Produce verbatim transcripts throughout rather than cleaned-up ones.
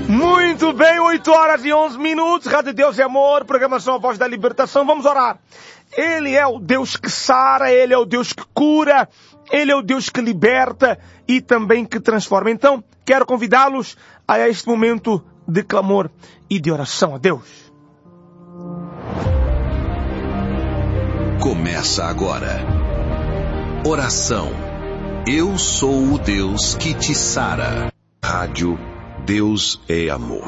Muito bem, oito horas e onze minutos, Rádio Deus e Amor, programação A Voz da Libertação. Vamos orar. Ele é o Deus que sara, Ele é o Deus que cura, Ele é o Deus que liberta e também que transforma. Então, quero convidá-los a este momento de clamor e de oração a Deus. Começa agora. Oração. Eu sou o Deus que te sara. Rádio Deus é Amor.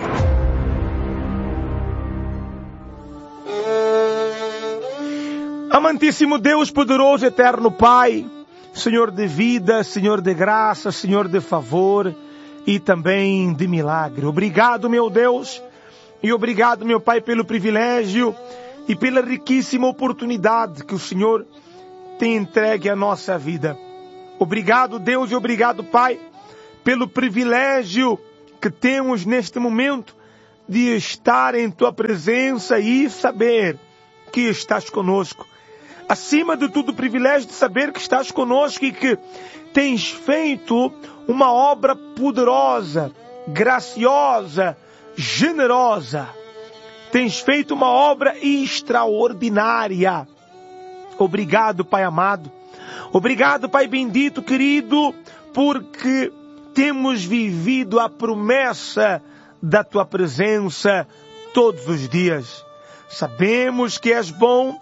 Amantíssimo Deus, poderoso, eterno Pai, Senhor de vida, Senhor de graça, Senhor de favor e também de milagre. Obrigado, meu Deus, e obrigado, meu Pai, pelo privilégio e pela riquíssima oportunidade que o Senhor tem entregue à nossa vida. Obrigado, Deus, e obrigado, Pai, pelo privilégio que temos neste momento de estar em Tua presença e saber que estás conosco. Acima de tudo, o privilégio de saber que estás conosco e que tens feito uma obra poderosa, graciosa, generosa. Tens feito uma obra extraordinária. Obrigado, Pai amado. Obrigado, Pai bendito, querido, porque temos vivido a promessa da Tua presença todos os dias. Sabemos que és bom,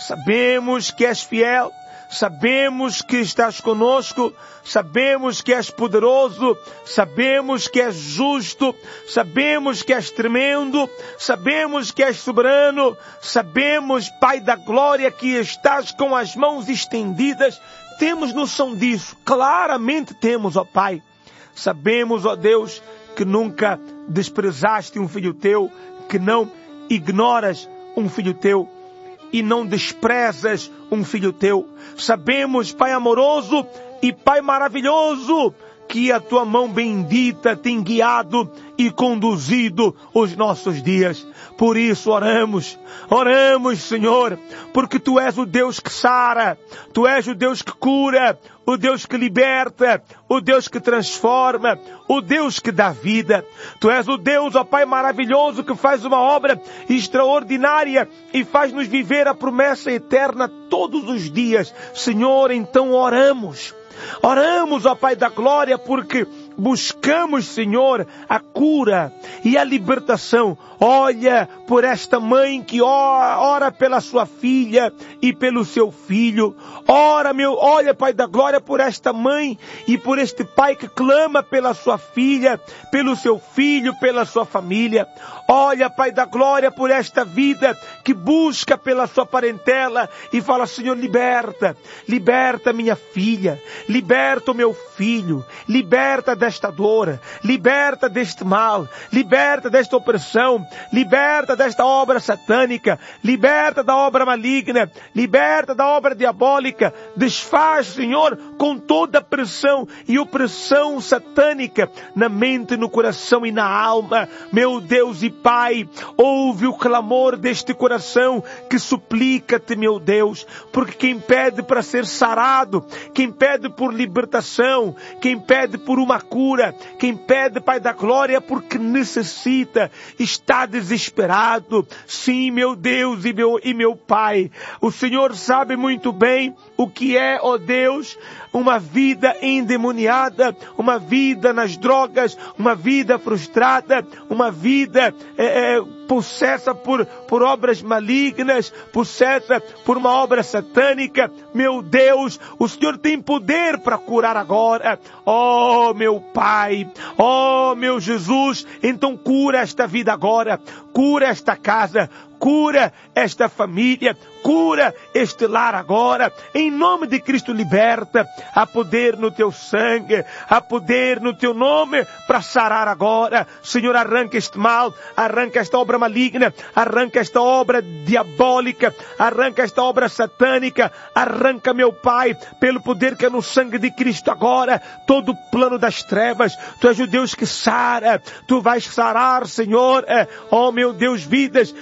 sabemos que és fiel, sabemos que estás conosco, sabemos que és poderoso, sabemos que és justo, sabemos que és tremendo, sabemos que és soberano, sabemos, Pai da glória, que estás com as mãos estendidas. Temos noção disso, claramente temos, ó Pai. Sabemos, ó Deus, que nunca desprezaste um filho teu, que não ignoras um filho teu e não desprezas um filho teu. Sabemos, Pai amoroso e Pai maravilhoso, que a Tua mão bendita tem guiado e conduzido os nossos dias. Por isso oramos, oramos, Senhor, porque Tu és o Deus que sara, Tu és o Deus que cura, o Deus que liberta, o Deus que transforma, o Deus que dá vida. Tu és o Deus, ó Pai maravilhoso, que faz uma obra extraordinária e faz-nos viver a promessa eterna todos os dias. Senhor, então oramos. Oramos, ó Pai da glória, porque buscamos, Senhor, a cura e a libertação. Olha por esta mãe que ora pela sua filha e pelo seu filho. Ora, meu, olha, Pai da glória, por esta mãe e por este pai que clama pela sua filha, pelo seu filho, pela sua família. Olha, Pai da glória, por esta vida que busca pela sua parentela e fala, Senhor, liberta, liberta minha filha, liberta o meu filho, liberta desta dor, liberta deste mal, liberta desta opressão, liberta desta obra satânica, liberta da obra maligna, liberta da obra diabólica, desfaz, Senhor, com toda a pressão e opressão satânica na mente, no coração e na alma. Meu Deus e Pai, ouve o clamor deste coração que suplica-te, meu Deus, porque quem pede para ser sarado, quem pede por libertação, quem pede por uma cura, quem pede, Pai da glória, porque necessita, está desesperado. Sim, meu Deus e meu, e meu Pai, o Senhor sabe muito bem o que é, ó Deus, uma vida endemoniada, uma vida nas drogas, uma vida frustrada, uma vida é, é, possessa por, por obras malignas, possessa por uma obra satânica. Meu Deus, o Senhor tem poder para curar agora. Oh, meu Pai, oh, meu Jesus, então cura esta vida agora, cura esta casa, cura esta família, cura este lar agora. Em nome de Cristo, liberta. Há poder no Teu sangue, há poder no Teu nome para sarar agora. Senhor, arranca este mal, arranca esta obra maligna, arranca esta obra diabólica, arranca esta obra satânica, arranca, meu Pai, pelo poder que é no sangue de Cristo agora, todo o plano das trevas. Tu és o Deus que sara, Tu vais sarar, Senhor, oh meu Deus, vidas que estão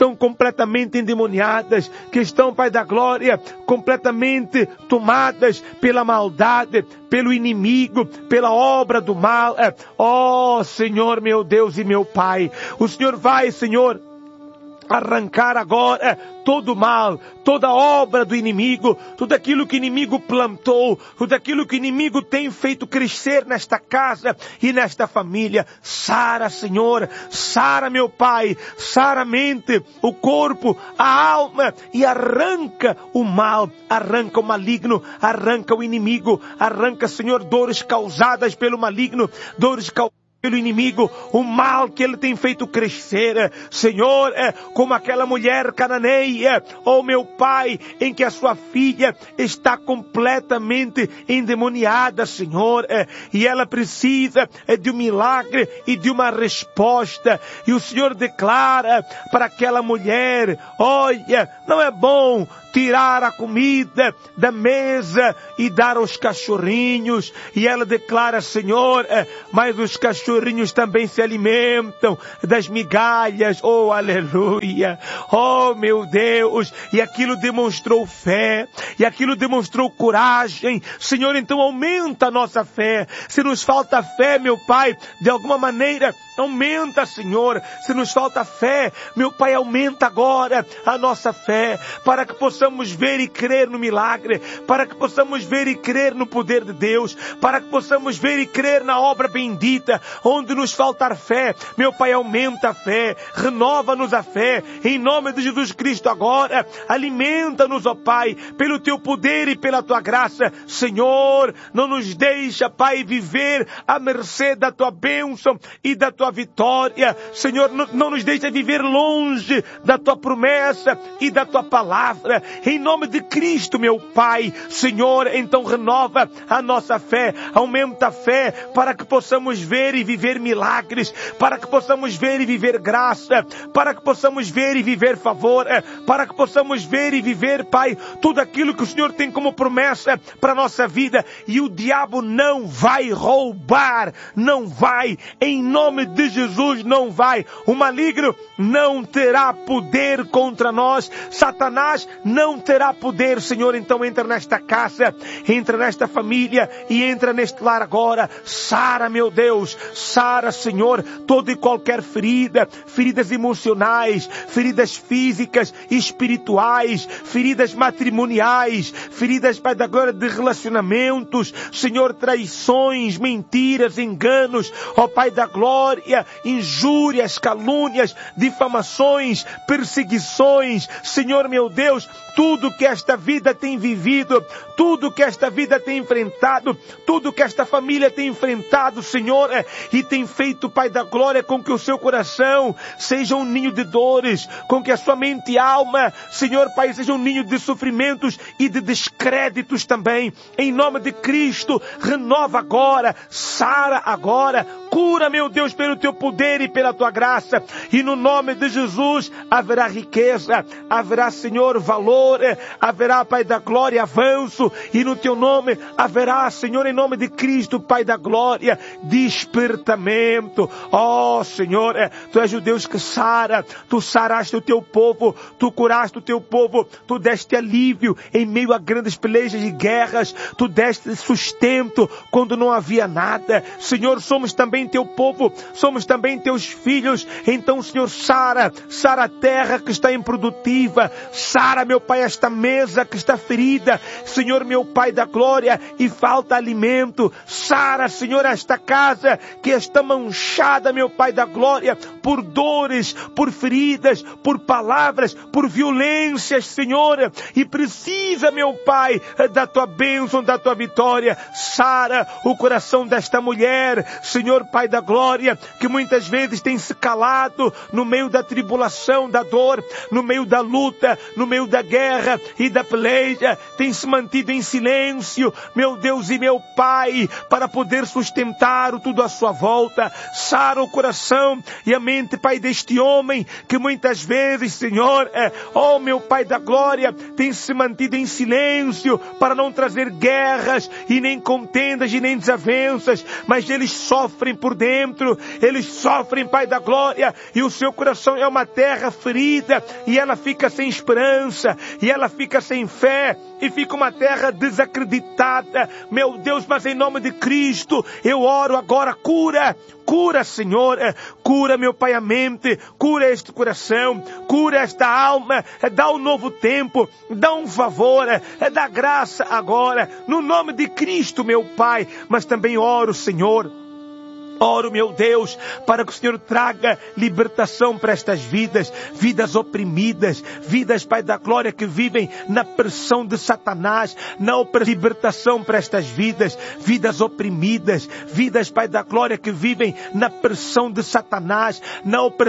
estão completamente endemoniadas, que estão, Pai da glória, completamente tomadas pela maldade, pelo inimigo, pela obra do mal. Ó Senhor, meu Deus e meu Pai, o Senhor vai, Senhor, arrancar agora todo o mal, toda obra do inimigo, tudo aquilo que o inimigo plantou, tudo aquilo que o inimigo tem feito crescer nesta casa e nesta família. Sara, Senhor, sara, meu Pai, sara a mente, o corpo, a alma, e arranca o mal, arranca o maligno, arranca o inimigo, arranca, Senhor, dores causadas pelo maligno, dores causadas pelo inimigo, o mal que ele tem feito crescer, Senhor, é como aquela mulher cananeia, oh meu Pai, em que a sua filha está completamente endemoniada, Senhor, é, e ela precisa é, de um milagre e de uma resposta, e o Senhor declara para aquela mulher: olha, não é bom tirar a comida da mesa e dar aos cachorrinhos. E ela declara: Senhor, mas os cachorrinhos também se alimentam das migalhas. Oh, aleluia! Oh, meu Deus! E aquilo demonstrou fé, e aquilo demonstrou coragem. Senhor, então aumenta a nossa fé. Se nos falta fé, meu Pai, de alguma maneira, aumenta, Senhor. Se nos falta fé, meu Pai, aumenta agora a nossa fé, para que possamos ver e crer no milagre, para que possamos ver e crer no poder de Deus, para que possamos ver e crer na obra bendita. Onde nos faltar fé, meu Pai, aumenta a fé, renova-nos a fé, em nome de Jesus Cristo agora. Alimenta-nos, ó Pai, pelo Teu poder e pela Tua graça. Senhor, não nos deixa, Pai, viver à mercê da Tua bênção e da Tua vitória. Senhor, não, não nos deixa viver longe da Tua promessa e da Tua palavra. Em nome de Cristo, meu Pai, Senhor, então renova a nossa fé, aumenta a fé, para que possamos ver e viver milagres, para que possamos ver e viver graça, para que possamos ver e viver favor, para que possamos ver e viver, Pai, tudo aquilo que o Senhor tem como promessa para a nossa vida. E o diabo não vai roubar, não vai, em nome de Jesus, não vai. O maligno não terá poder contra nós, Satanás não Não terá poder, Senhor. Então entra nesta casa, entra nesta família e entra neste lar agora. Sara, meu Deus, sara, Senhor, toda e qualquer ferida, feridas emocionais, feridas físicas, espirituais, feridas matrimoniais, feridas, Pai da glória, de relacionamentos, Senhor, traições, mentiras, enganos, ó Pai da glória, injúrias, calúnias, difamações, perseguições, Senhor, meu Deus, tudo que esta vida tem vivido, tudo que esta vida tem enfrentado, tudo que esta família tem enfrentado, Senhor, e tem feito, Pai da glória, com que o seu coração seja um ninho de dores, com que a sua mente e alma, Senhor, Pai, seja um ninho de sofrimentos e de descréditos também. Em nome de Cristo, renova agora, sara agora, cura, meu Deus, pelo Teu poder e pela Tua graça, e no nome de Jesus haverá riqueza, haverá, Senhor, valor, haverá, Pai da glória, avanço, e no Teu nome haverá, Senhor, em nome de Cristo, Pai da glória, despertamento. Ó Senhor, Tu és o Deus que sara, Tu saraste o Teu povo, Tu curaste o Teu povo, Tu deste alívio em meio a grandes pelejas e guerras, Tu deste sustento quando não havia nada. Senhor, somos também Teu povo, somos também Teus filhos. Então, Senhor, sara, sara a terra que está improdutiva, sara, meu Pai, esta mesa que está ferida, Senhor, meu Pai da glória, e falta alimento. Sara, Senhor, esta casa que está manchada, meu Pai da glória, por dores, por feridas, por palavras, por violências, Senhor, e precisa, meu Pai, da Tua bênção, da Tua vitória. Sara o coração desta mulher, Senhor, Pai da glória, que muitas vezes tem se calado no meio da tribulação, da dor, no meio da luta, no meio da guerra e da peleja, tem se mantido em silêncio, meu Deus e meu Pai, para poder sustentar o tudo à sua volta. Sara o coração e a mente, Pai, deste homem, que muitas vezes, Senhor, é, oh meu Pai da glória, tem se mantido em silêncio, para não trazer guerras, e nem contendas, e nem desavenças, mas eles sofrem por por dentro, eles sofrem, Pai da glória, e o seu coração é uma terra ferida, e ela fica sem esperança, e ela fica sem fé, e fica uma terra desacreditada. Meu Deus, mas em nome de Cristo, eu oro agora, cura, cura, Senhor, cura, meu Pai, a mente, cura este coração, cura esta alma, dá um novo tempo, dá um favor, dá graça agora, no nome de Cristo, meu Pai. Mas também oro, Senhor, oro, meu Deus, para que o Senhor traga libertação para estas vidas, vidas oprimidas, vidas, Pai da glória, que vivem na pressão de Satanás, na opressão, libertação para estas vidas, vidas oprimidas, vidas, Pai da glória, que vivem na pressão de Satanás, na opressão